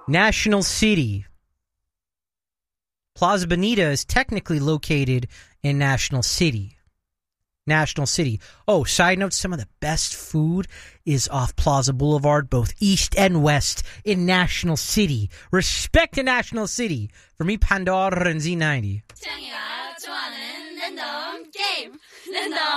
National City. Plaza Bonita is technically located in National City. National City. Oh, side note, some of the best food is off Plaza Boulevard, both east and west in National City. Respect to National City. For me, Pandora and Z90.